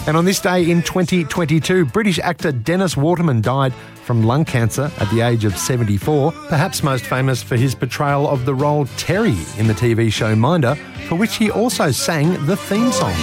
And on this day in 2022, British actor Dennis Waterman died from lung cancer at the age of 74, perhaps most famous for his portrayal of the role Terry in the TV show Minder, for which he also sang the theme song.